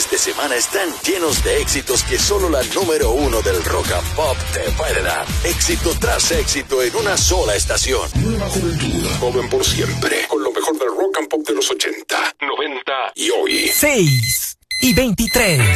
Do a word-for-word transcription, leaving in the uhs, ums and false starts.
fines de semana están llenos de éxitos que solo la número uno del rock and pop te puede dar. Éxito tras éxito en una sola estación. Nueva juventud, joven por siempre, con lo mejor del rock and pop de los ochenta, noventa y hoy. seis y veintitrés.